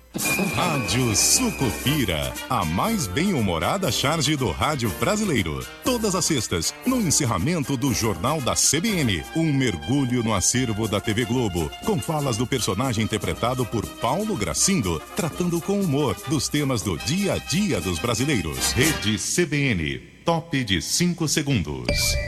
Rádio Sucupira, a mais bem-humorada charge do rádio brasileiro. Todas as sextas, no encerramento do Jornal da CBN, um mergulho no acervo da TV Globo, com falas do personagem interpretado por Paulo Gracindo, tratando com humor dos temas do dia a dia dos brasileiros. Rede CBN, top de 5 segundos.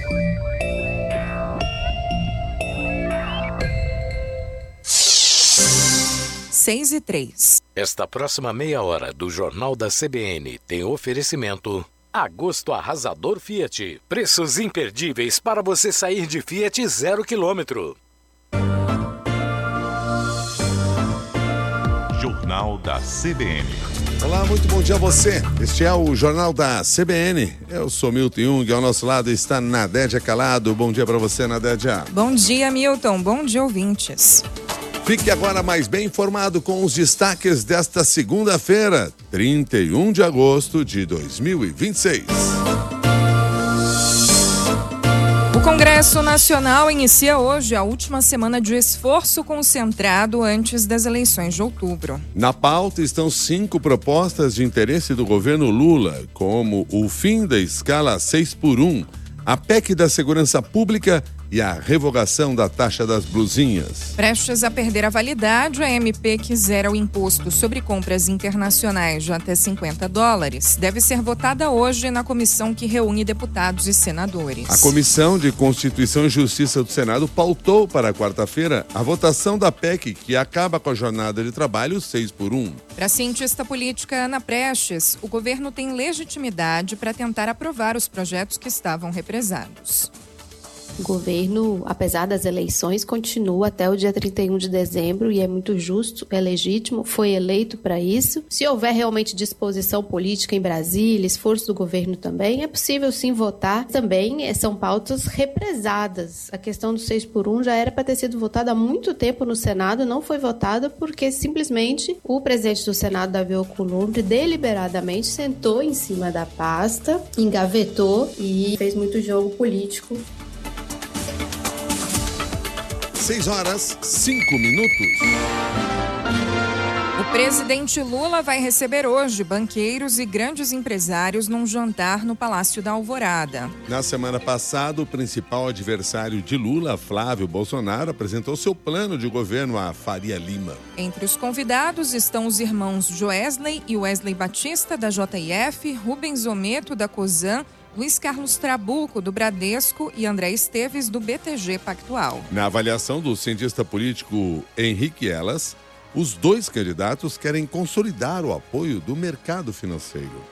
6:03. Esta próxima meia hora do Jornal da CBN tem oferecimento Agosto Arrasador Fiat. Preços imperdíveis para você sair de Fiat 0 km. Jornal da CBN. Olá, muito bom dia a você. Este é o Jornal da CBN. Eu sou Milton Jung, ao nosso lado está Nadédia Calado. Bom dia para você, Nadédia. Bom dia, Milton. Bom dia, ouvintes. Fique agora mais bem informado com os destaques desta segunda-feira, 31 de agosto de 2026. O Congresso Nacional inicia hoje a última semana de esforço concentrado antes das eleições de outubro. Na pauta estão 5 propostas de interesse do governo Lula, como o fim da escala 6x1, a PEC da Segurança Pública e a revogação da taxa das blusinhas. Prestes a perder a validade, a MP que zera o imposto sobre compras internacionais de até $50 deve ser votada hoje na comissão que reúne deputados e senadores. A Comissão de Constituição e Justiça do Senado pautou para quarta-feira a votação da PEC que acaba com a jornada de trabalho 6x1. Para a cientista política Ana Prestes, o governo tem legitimidade para tentar aprovar os projetos que estavam represados. O governo, apesar das eleições, continua até o dia 31 de dezembro e é muito justo, é legítimo, foi eleito para isso. Se houver realmente disposição política em Brasília, esforço do governo também, é possível sim votar. Também são pautas represadas. A questão do 6x1 já era para ter sido votada há muito tempo no Senado, não foi votada porque simplesmente o presidente do Senado, Davi Alcolumbre, deliberadamente sentou em cima da pasta, engavetou e fez muito jogo político. 6:05. O presidente Lula vai receber hoje banqueiros e grandes empresários num jantar no Palácio da Alvorada. Na semana passada, o principal adversário de Lula, Flávio Bolsonaro, apresentou seu plano de governo à Faria Lima. Entre os convidados estão os irmãos Joesley e Wesley Batista, da JF, Rubens Ometo, da COSAN, Luiz Carlos Trabuco, do Bradesco, e André Esteves, do BTG Pactual. Na avaliação do cientista político Henrique Elas, os dois candidatos querem consolidar o apoio do mercado financeiro.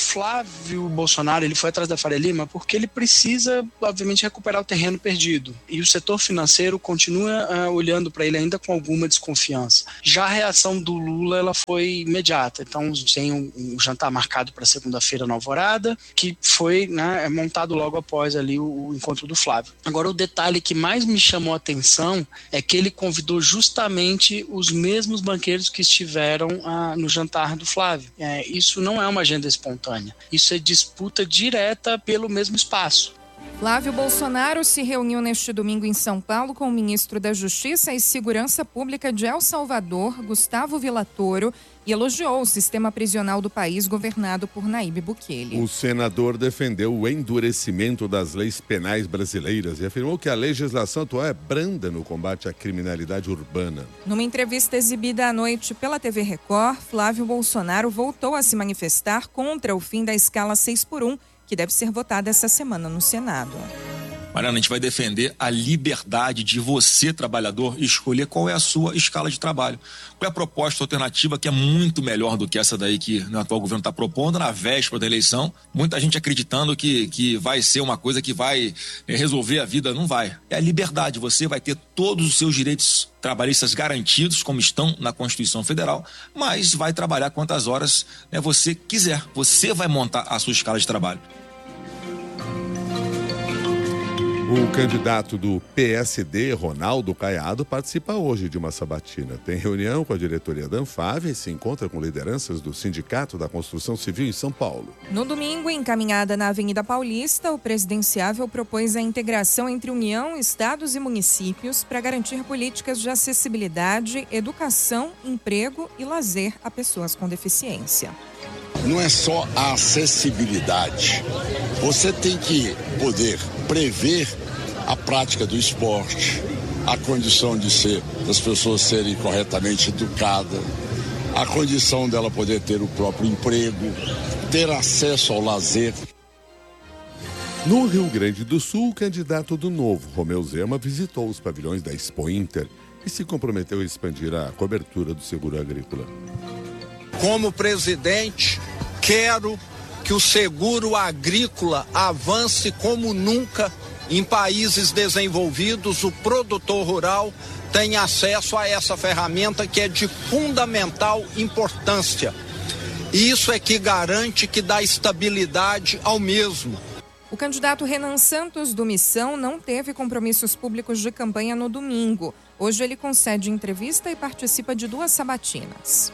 Flávio Bolsonaro, ele foi atrás da Faria Lima porque ele precisa, obviamente, recuperar o terreno perdido. E o setor financeiro continua olhando para ele ainda com alguma desconfiança. Já a reação do Lula, ela foi imediata. Então, tem um jantar marcado para segunda-feira na Alvorada, que foi montado logo após ali o encontro do Flávio. Agora, o detalhe que mais me chamou a atenção é que ele convidou justamente os mesmos banqueiros que estiveram no jantar do Flávio. Isso não é uma agenda espontânea. Isso é disputa direta pelo mesmo espaço. Flávio Bolsonaro se reuniu neste domingo em São Paulo com o ministro da Justiça e Segurança Pública de El Salvador, Gustavo Villatoro, e elogiou o sistema prisional do país governado por Nayib Bukele. O senador defendeu o endurecimento das leis penais brasileiras e afirmou que a legislação atual é branda no combate à criminalidade urbana. Numa entrevista exibida à noite pela TV Record, Flávio Bolsonaro voltou a se manifestar contra o fim da escala 6x1, que deve ser votada essa semana no Senado. Mariana, a gente vai defender a liberdade de você, trabalhador, escolher qual é a sua escala de trabalho. Qual é a proposta alternativa que é muito melhor do que essa daí que o atual governo está propondo na véspera da eleição. Muita gente acreditando que vai ser uma coisa que vai resolver a vida. Não vai. É a liberdade. Você vai ter todos os seus direitos trabalhistas garantidos, como estão na Constituição Federal, mas vai trabalhar quantas horas você quiser. Você vai montar a sua escala de trabalho. O candidato do PSD, Ronaldo Caiado, participa hoje de uma sabatina. Tem reunião com a diretoria da Anfave e se encontra com lideranças do Sindicato da Construção Civil em São Paulo. No domingo, encaminhada na Avenida Paulista, o presidenciável propôs a integração entre União, estados e municípios para garantir políticas de acessibilidade, educação, emprego e lazer a pessoas com deficiência. Não é só a acessibilidade. Você tem que poder prever a prática do esporte, a condição das pessoas serem corretamente educadas, a condição dela poder ter o próprio emprego, ter acesso ao lazer. No Rio Grande do Sul, o candidato do Novo, Romeu Zema, visitou os pavilhões da Expo Inter e se comprometeu a expandir a cobertura do seguro agrícola. Como presidente, quero que o seguro agrícola avance como nunca em países desenvolvidos. O produtor rural tem acesso a essa ferramenta que é de fundamental importância. Isso é que garante, que dá estabilidade ao mesmo. O candidato Renan Santos, do Missão, não teve compromissos públicos de campanha no domingo. Hoje ele concede entrevista e participa de 2 sabatinas.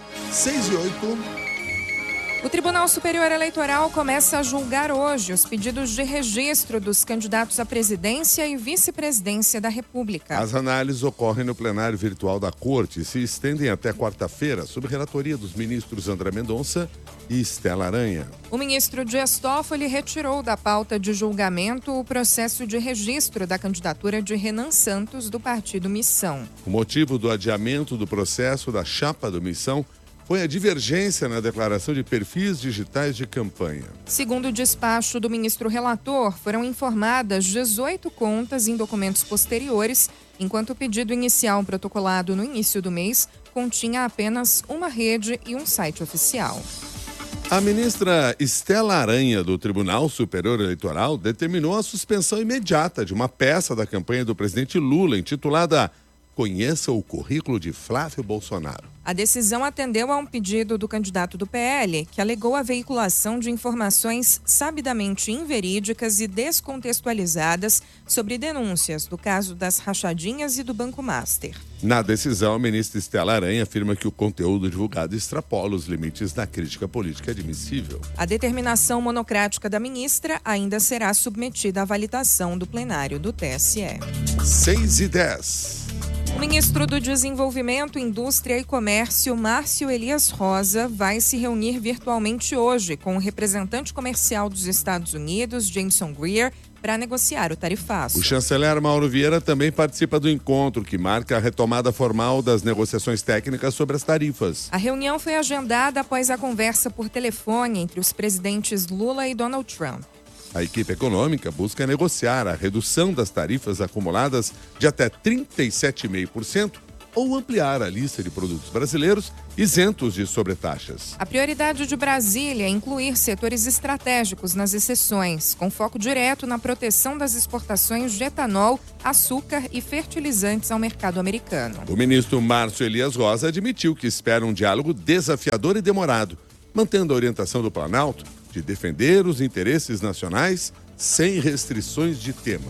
6:08. O Tribunal Superior Eleitoral começa a julgar hoje os pedidos de registro dos candidatos à presidência e vice-presidência da República. As análises ocorrem no plenário virtual da Corte e se estendem até quarta-feira, sob relatoria dos ministros André Mendonça e Estela Aranha. O ministro Dias Toffoli retirou da pauta de julgamento o processo de registro da candidatura de Renan Santos, do partido Missão. O motivo do adiamento do processo da chapa do Missão foi a divergência na declaração de perfis digitais de campanha. Segundo o despacho do ministro relator, foram informadas 18 contas em documentos posteriores, enquanto o pedido inicial protocolado no início do mês continha apenas uma rede e um site oficial. A ministra Estela Aranha, do Tribunal Superior Eleitoral, determinou a suspensão imediata de uma peça da campanha do presidente Lula, intitulada Conheça o Currículo de Flávio Bolsonaro. A decisão atendeu a um pedido do candidato do PL, que alegou a veiculação de informações sabidamente inverídicas e descontextualizadas sobre denúncias do caso das rachadinhas e do Banco Master. Na decisão, a ministra Estela Aranha afirma que o conteúdo divulgado extrapola os limites da crítica política admissível. A determinação monocrática da ministra ainda será submetida à validação do plenário do TSE. 6:10. O ministro do Desenvolvimento, Indústria e Comércio, Márcio Elias Rosa, vai se reunir virtualmente hoje com o representante comercial dos Estados Unidos, Jameson Greer, para negociar o tarifaço. O chanceler Mauro Vieira também participa do encontro, que marca a retomada formal das negociações técnicas sobre as tarifas. A reunião foi agendada após a conversa por telefone entre os presidentes Lula e Donald Trump. A equipe econômica busca negociar a redução das tarifas acumuladas de até 37,5% ou ampliar a lista de produtos brasileiros isentos de sobretaxas. A prioridade de Brasília é incluir setores estratégicos nas exceções, com foco direto na proteção das exportações de etanol, açúcar e fertilizantes ao mercado americano. O ministro Márcio Elias Rosa admitiu que espera um diálogo desafiador e demorado, mantendo a orientação do Planalto de defender os interesses nacionais sem restrições de tema.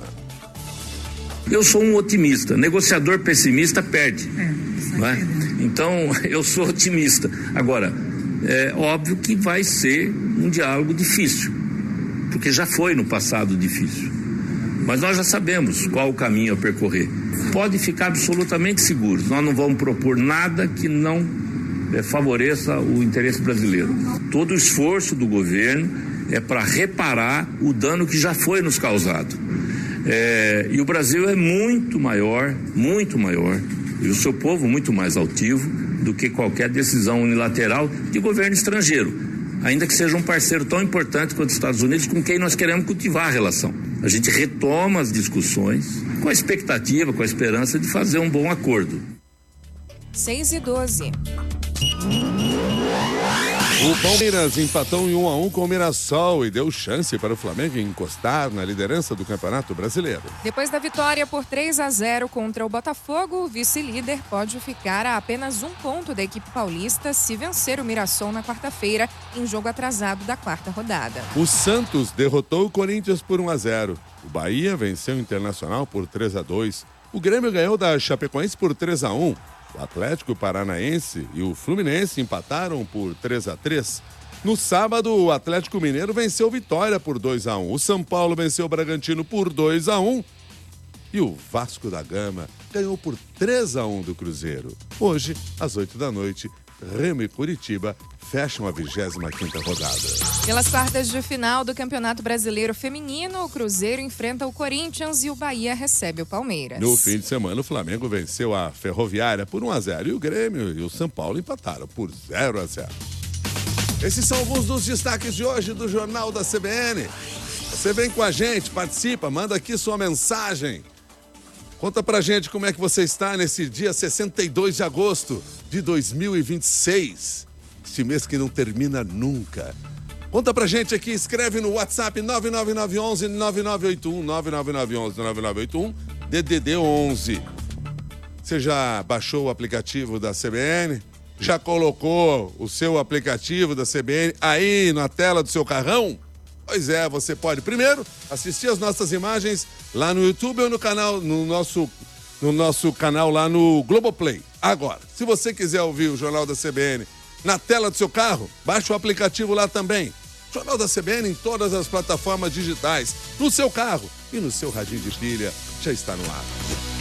Eu sou um otimista. Negociador pessimista perde. Não é? Então, eu sou otimista. Agora, é óbvio que vai ser um diálogo difícil, porque já foi no passado difícil. Mas nós já sabemos qual o caminho a percorrer. Pode ficar absolutamente seguros. Nós não vamos propor nada que não favoreça o interesse brasileiro. Todo o esforço do governo é para reparar o dano que já foi nos causado. E o Brasil é muito maior, e o seu povo muito mais altivo do que qualquer decisão unilateral de governo estrangeiro, ainda que seja um parceiro tão importante quanto os Estados Unidos, com quem nós queremos cultivar a relação. A gente retoma as discussões com a expectativa, com a esperança de fazer um bom acordo. 6:12. O Palmeiras empatou em 1-1 com o Mirassol e deu chance para o Flamengo encostar na liderança do Campeonato Brasileiro. Depois da vitória por 3-0 contra o Botafogo, o vice-líder pode ficar a apenas 1 ponto da equipe paulista se vencer o Mirassol na quarta-feira, em jogo atrasado da 4ª rodada. O Santos derrotou o Corinthians por 1-0. O Bahia venceu o Internacional por 3-2. O Grêmio ganhou da Chapecoense por 3-1. O Atlético Paranaense e o Fluminense empataram por 3-3. No sábado, o Atlético Mineiro venceu o Vitória por 2-1. O São Paulo venceu o Bragantino por 2-1. E o Vasco da Gama ganhou por 3-1 do Cruzeiro. Hoje, às 8 da noite, Remo e Curitiba fecham a 25ª rodada. Pelas quartas de final do Campeonato Brasileiro Feminino, o Cruzeiro enfrenta o Corinthians e o Bahia recebe o Palmeiras. No fim de semana, o Flamengo venceu a Ferroviária por 1-0 e o Grêmio e o São Paulo empataram por 0-0. Esses são alguns dos destaques de hoje do Jornal da CBN. Você vem com a gente, participa, manda aqui sua mensagem. Conta pra gente como é que você está nesse dia 62 de agosto de 2026. Este mês que não termina nunca. Conta pra gente aqui, escreve no WhatsApp 99911-9981, 99911-9981, DDD 11. Você já baixou o aplicativo da CBN? Já colocou o seu aplicativo da CBN aí na tela do seu carrão? Pois é, você pode primeiro assistir as nossas imagens lá no YouTube ou no canal, no nosso canal lá no Globoplay. Agora, se você quiser ouvir o Jornal da CBN na tela do seu carro, baixa o aplicativo lá também. Jornal da CBN em todas as plataformas digitais, no seu carro e no seu radinho de pilha, já está no ar.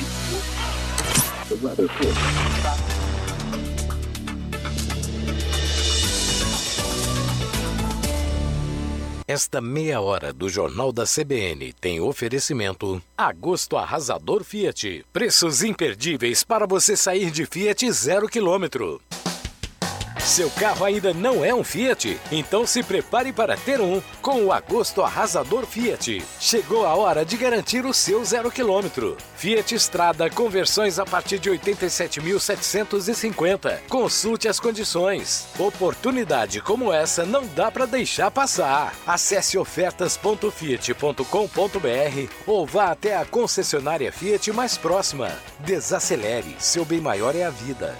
Esta meia hora do Jornal da CBN tem oferecimento Agosto Arrasador Fiat. Preços imperdíveis para você sair de Fiat 0 km. Seu carro ainda não é um Fiat? Então se prepare para ter um com o Agosto Arrasador Fiat. Chegou a hora de garantir o seu 0 km. Fiat Strada com versões a partir de 87.750. Consulte as condições. Oportunidade como essa não dá para deixar passar. Acesse ofertas.fiat.com.br ou vá até a concessionária Fiat mais próxima. Desacelere, seu bem maior é a vida.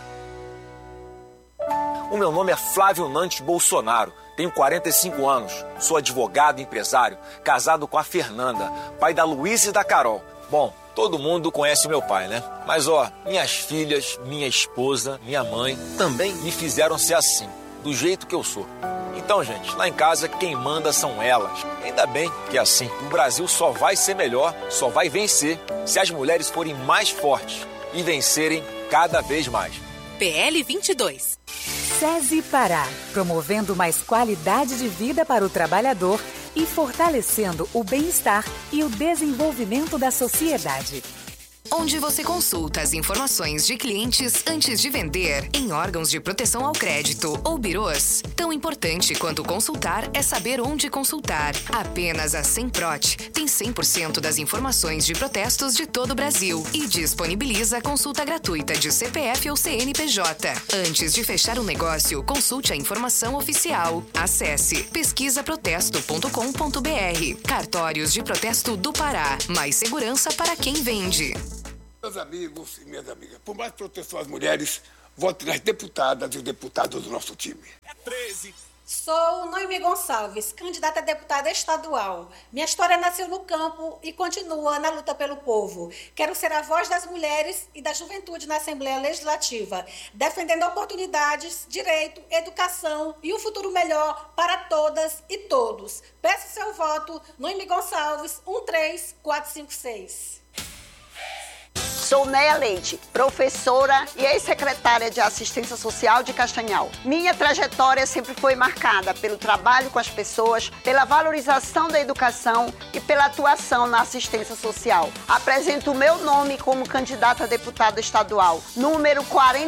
O meu nome é Flávio Nantes Bolsonaro, tenho 45 anos, sou advogado e empresário, casado com a Fernanda, pai da Luísa e da Carol. Bom, todo mundo conhece meu pai, né? Mas minhas filhas, minha esposa, minha mãe também me fizeram ser assim, do jeito que eu sou. Então, gente, lá em casa quem manda são elas. Ainda bem que é assim. O Brasil só vai ser melhor, só vai vencer se as mulheres forem mais fortes e vencerem cada vez mais. PL 22. SESI Pará, promovendo mais qualidade de vida para o trabalhador e fortalecendo o bem-estar e o desenvolvimento da sociedade. Onde você consulta as informações de clientes antes de vender em órgãos de proteção ao crédito ou birôs. Tão importante quanto consultar é saber onde consultar. Apenas a Semprot tem 100% das informações de protestos de todo o Brasil e disponibiliza a consulta gratuita de CPF ou CNPJ. Antes de fechar um negócio, consulte a informação oficial. Acesse pesquisaprotesto.com.br. Cartórios de Protesto do Pará. Mais segurança para quem vende. Meus amigos e minhas amigas, por mais proteção às mulheres, vote nas deputadas e os deputados do nosso time. É 13. Sou Noemi Gonçalves, candidata a deputada estadual. Minha história nasceu no campo e continua na luta pelo povo. Quero ser a voz das mulheres e da juventude na Assembleia Legislativa, defendendo oportunidades, direito, educação e um futuro melhor para todas e todos. Peço seu voto, Noemi Gonçalves, 13456. Sou Néia Leite, professora e ex-secretária de Assistência Social de Castanhal. Minha trajetória sempre foi marcada pelo trabalho com as pessoas, pela valorização da educação e pela atuação na assistência social. Apresento o meu nome como candidata a deputada estadual, número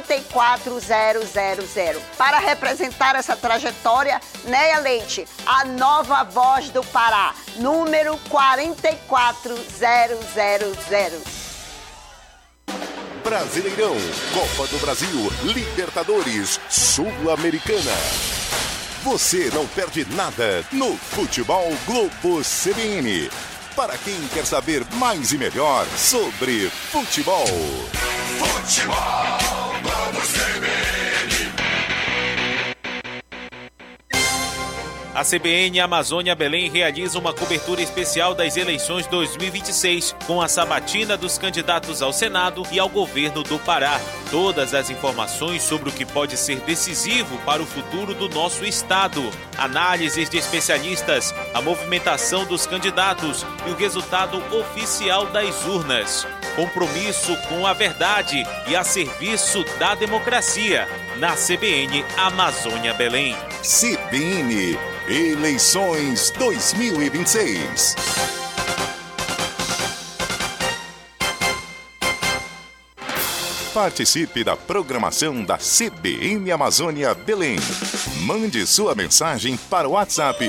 44000. Para representar essa trajetória, Néia Leite, a nova voz do Pará, número 44000. Brasileirão, Copa do Brasil, Libertadores, Sul-Americana. você não perde nada no Futebol Globo CBN. Para quem quer saber mais e melhor sobre futebol. Futebol Globo CBN. A CBN Amazônia Belém realiza uma cobertura especial das eleições 2026, com a sabatina dos candidatos ao Senado e ao governo do Pará. Todas as informações sobre o que pode ser decisivo para o futuro do nosso estado, análises de especialistas, a movimentação dos candidatos e o resultado oficial das urnas. Compromisso com a verdade e a serviço da democracia, na CBN Amazônia Belém. CBN Eleições 2026. Participe da programação da CBN Amazônia Belém. Mande sua mensagem para o WhatsApp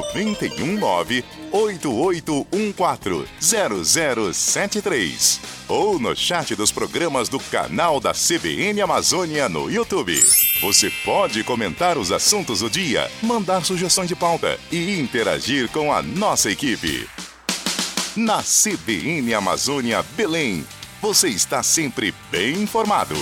919-8814-0073 ou no chat dos programas do canal da CBN Amazônia no YouTube. Você pode comentar os assuntos do dia, mandar sugestões de pauta e interagir com a nossa equipe. Na CBN Amazônia Belém, você está sempre bem informado.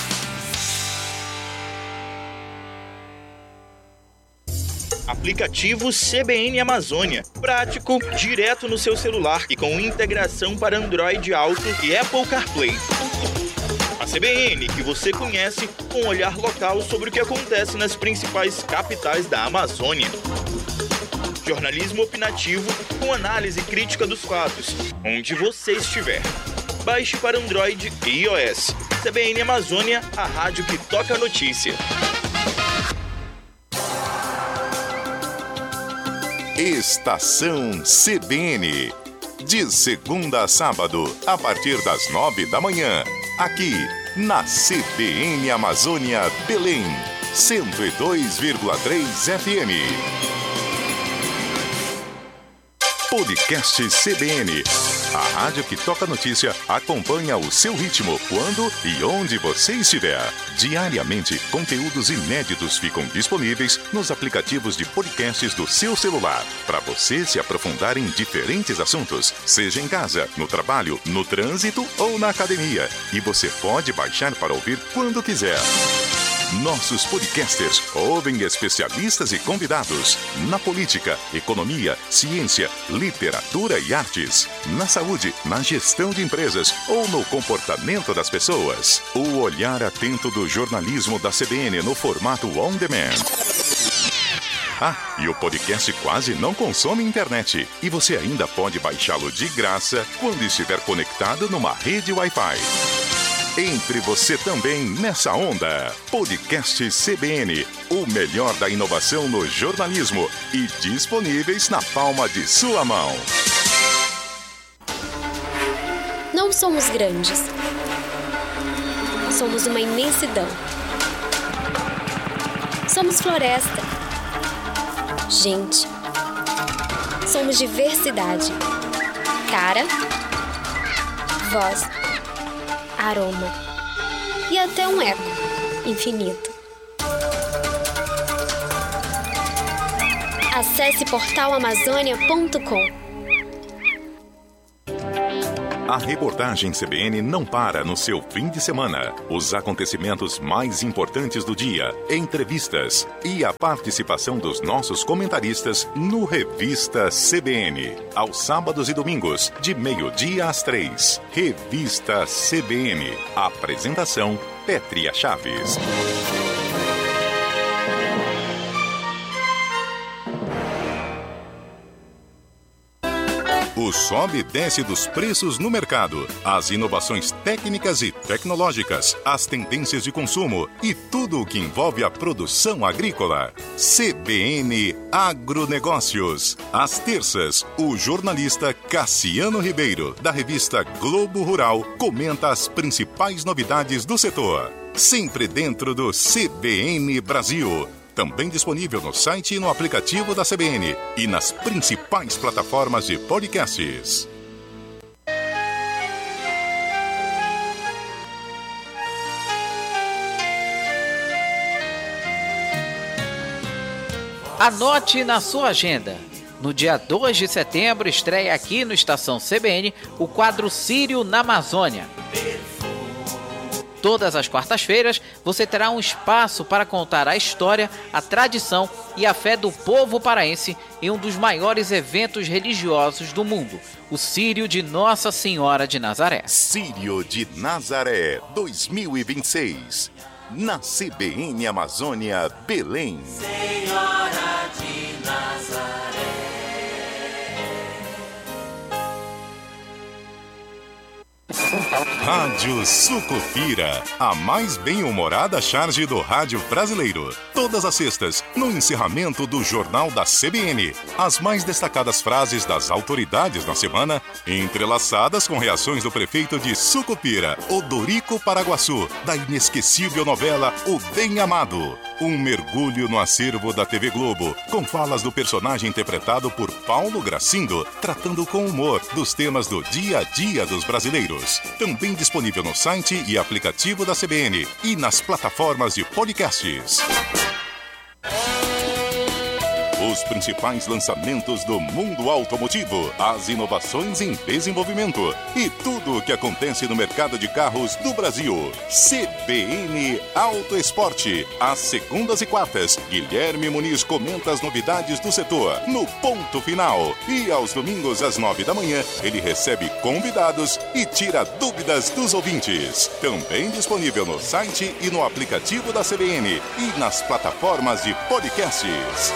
Aplicativo CBN Amazônia. Prático, direto no seu celular e com integração para Android Auto e Apple CarPlay. A CBN que você conhece com um olhar local sobre o que acontece nas principais capitais da Amazônia. Jornalismo opinativo com análise crítica dos fatos, onde você estiver. Baixe para Android e iOS. CBN Amazônia, a rádio que toca a notícia. Estação CBN. De segunda a sábado, a partir das 9 da manhã. Aqui, na CBN Amazônia Belém. 102,3 FM. Podcast CBN. A rádio que toca notícia acompanha o seu ritmo quando e onde você estiver. Diariamente, conteúdos inéditos ficam disponíveis nos aplicativos de podcasts do seu celular, para você se aprofundar em diferentes assuntos, seja em casa, no trabalho, no trânsito ou na academia. E você pode baixar para ouvir quando quiser. Nossos podcasters ouvem especialistas e convidados na política, economia, ciência, literatura e artes, na saúde, na gestão de empresas ou no comportamento das pessoas. O olhar atento do jornalismo da CBN no formato on demand. Ah, e o podcast quase não consome internet e você ainda pode baixá-lo de graça quando estiver conectado numa rede Wi-Fi. Entre você também nessa onda. Podcast CBN, o melhor da inovação no jornalismo e disponíveis na palma de sua mão. Não somos grandes. Somos uma imensidão. Somos floresta. Gente. Somos diversidade. Cara. Voz. Aroma e até um eco infinito. Acesse portalamazônia.com. A reportagem CBN não para no seu fim de semana. Os acontecimentos mais importantes do dia, entrevistas e a participação dos nossos comentaristas no Revista CBN. Aos sábados e domingos, de 12h às 3h. Revista CBN. Apresentação, Pétria Chaves. O sobe e desce dos preços no mercado, as inovações técnicas e tecnológicas, as tendências de consumo e tudo o que envolve a produção agrícola. CBN Agronegócios. Às terças, o jornalista Cassiano Ribeiro, da revista Globo Rural, comenta as principais novidades do setor. Sempre dentro do CBN Brasil. Também disponível no site e no aplicativo da CBN e nas principais plataformas de podcasts. Anote na sua agenda. No dia 2 de setembro, estreia aqui no Estação CBN o quadro Sírio na Amazônia. Todas as quartas-feiras, você terá um espaço para contar a história, a tradição e a fé do povo paraense em um dos maiores eventos religiosos do mundo, o Sírio de Nossa Senhora de Nazaré. Sírio de Nazaré 2026, na CBN Amazônia, Belém. Senhora de Nazaré. Rádio Sucupira, a mais bem-humorada charge do rádio brasileiro. Todas as sextas, no encerramento do Jornal da CBN, as mais destacadas frases das autoridades na semana, entrelaçadas com reações do prefeito de Sucupira, Odorico Paraguaçu, da inesquecível novela O Bem Amado. Um mergulho no acervo da TV Globo, com falas do personagem interpretado por Paulo Gracindo, tratando com humor dos temas do dia a dia dos brasileiros. Também disponível no site e aplicativo da CBN e nas plataformas de podcasts. Os principais lançamentos do mundo automotivo, as inovações em desenvolvimento e tudo o que acontece no mercado de carros do Brasil. CBN Auto Esporte. Às segundas e quartas, Guilherme Muniz comenta as novidades do setor no Ponto Final. E aos domingos, às 9 da manhã, ele recebe convidados e tira dúvidas dos ouvintes. Também disponível no site e no aplicativo da CBN e nas plataformas de podcasts.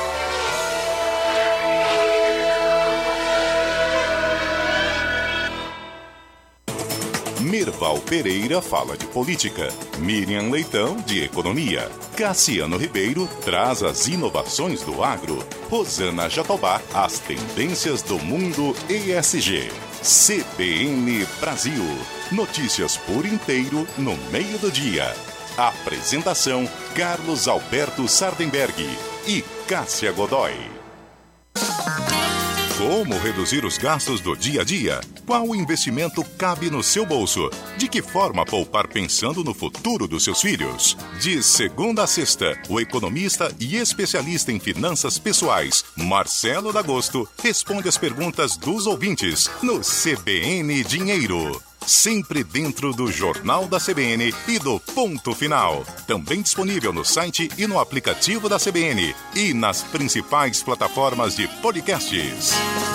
Merval Pereira fala de política, Miriam Leitão de economia, Cassiano Ribeiro traz as inovações do agro, Rosana Jatobá as tendências do mundo ESG. CBN Brasil, notícias por inteiro no meio do dia. Apresentação Carlos Alberto Sardenberg e Cássia Godoy. Como reduzir os gastos do dia a dia? Qual investimento cabe no seu bolso? De que forma poupar pensando no futuro dos seus filhos? De segunda a sexta, o economista e especialista em finanças pessoais, Marcelo D'Agosto, responde as perguntas dos ouvintes no CBN Dinheiro. Sempre dentro do Jornal da CBN e do Ponto Final. Também disponível no site e no aplicativo da CBN e nas principais plataformas de podcasts.